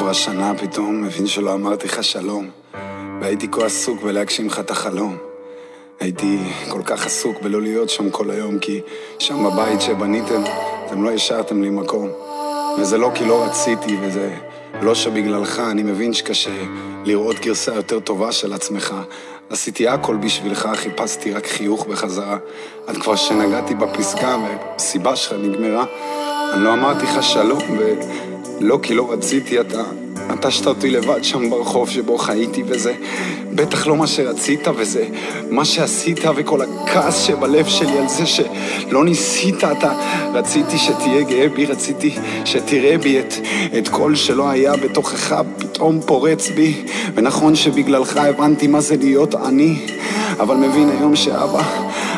עברה שנה, פתאום מבין שלא אמרתי לך שלום, והייתי כה עסוק בלהגשים לך את החלום. הייתי כל כך עסוק בלא להיות שם כל היום, כי שם בבית שבניתם אתם לא השארתם לי מקום. וזה לא כי לא רציתי, וזה לא שבגללך. אני מבין שקשה לראות גרסה יותר טובה של עצמך. עשיתי הכל בשבילך, חיפשתי רק חיוך בחזרה. עד כבר שנגעתי בפסגה והסיבה שלך נגמרה. אני לא אמרתי לך שלום, ולא כי לא רציתי. אתה שתה אותי לבד שם ברחוב שבו חייתי, וזה בטח לא מה שרצית, וזה מה שעשית, וכל הכעס שבלב שלי על זה שלא ניסית. רציתי שתהיה גאה בי, רציתי שתראה בי את כל שלא היה בתוכך פתאום פורץ בי. ונכון שבגללך הבנתי מה זה להיות אני, אבל מבין היום שאבא